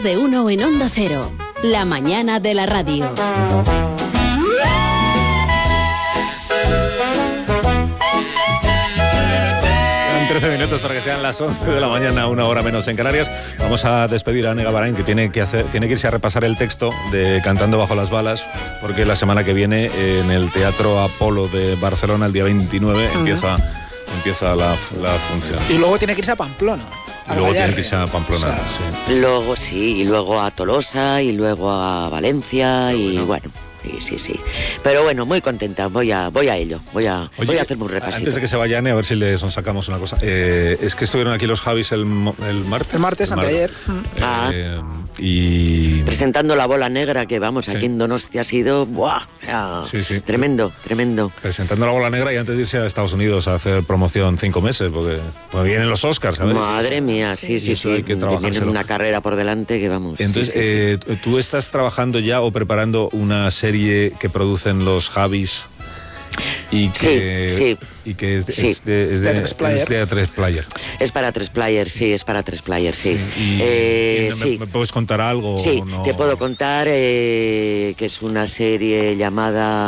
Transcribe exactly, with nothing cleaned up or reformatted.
de uno en Onda Cero. La mañana de la radio. trece minutos para que sean las once de la mañana, una hora menos en Canarias. Vamos a despedir a Nega Barain, que tiene que hacer, tiene que irse a repasar el texto de Cantando bajo las balas, porque la semana que viene en el Teatro Apolo de Barcelona, el día veintinueve, uh-huh. empieza, empieza la, la función. Y luego tiene que irse a Pamplona. Y luego tiene que irse a Pamplona, o sea, sí. Luego sí, y luego a Tolosa, y luego a Valencia, y bueno... bueno. Sí, sí, sí. Pero bueno, muy contenta. Voy a, voy a ello. Voy a, Oye, voy a hacerme un repasito. Antes de que se vayan, a ver si le sacamos una cosa. Eh, es que estuvieron aquí los Javis el, el martes. El martes, el anteayer. Eh, ah. Y... presentando La Bola Negra, que vamos, sí. aquí en Donostia ha sido... ¡buah! O sea, sí, sí. Tremendo, tremendo. Presentando La Bola Negra y antes de irse a Estados Unidos a hacer promoción cinco meses, porque pues vienen los Oscars, ¿sabes? Madre mía, sí, sí, sí. Hay que tienen una carrera por delante que vamos... Entonces, sí, sí, eh, sí. ¿tú estás trabajando ya o preparando una serie que producen los Javis y que, sí, sí. Y que es, sí. es de, es de, de, player. es de a tres player? Es para tres players, sí, es para tres players, sí. sí. ¿Y, eh, y me, sí. me puedes contar algo? Sí, o no? te puedo contar eh, que es una serie llamada...